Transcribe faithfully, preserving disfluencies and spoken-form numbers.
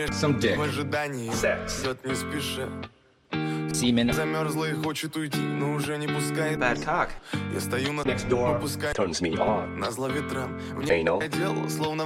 Some dick. В ожидании Sex. идет не спеша. Semen. Замерзла и хочет уйти, но уже не пускает. Bad cock. Я стою на Next door попускаю turns me on. назло ветрам. В Anal. ней дело, словно